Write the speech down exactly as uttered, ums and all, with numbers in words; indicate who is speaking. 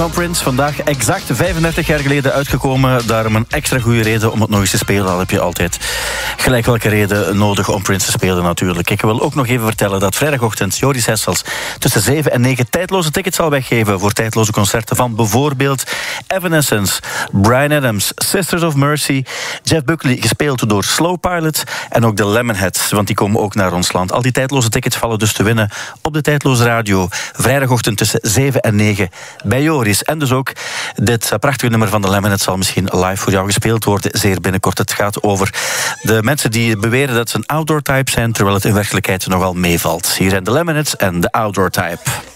Speaker 1: van Prince. Vandaag exact vijfendertig jaar geleden uitgekomen. Daarom een extra goede reden om het nog eens te spelen. Al heb je altijd gelijk welke reden nodig om Prince te spelen natuurlijk. Ik wil ook nog even vertellen dat vrijdagochtend Joris Hessels tussen zeven en negen tijdloze tickets zal weggeven voor tijdloze concerten van bijvoorbeeld Evanescence, Bryan Adams, Sisters of Mercy, Jeff Buckley, gespeeld door Slow Pilot en ook de Lemonheads, want die komen ook naar ons land. Al die tijdloze tickets vallen dus te winnen op de Tijdloze Radio. Vrijdagochtend tussen zeven en negen bij Joris. En dus ook dit prachtige nummer van de Lemonheads zal misschien live voor jou gespeeld worden zeer binnenkort. Het gaat over de mensen die beweren dat ze een outdoor type zijn, terwijl het in werkelijkheid nogal meevalt. Hier zijn de Lemonheads en de Outdoor Type.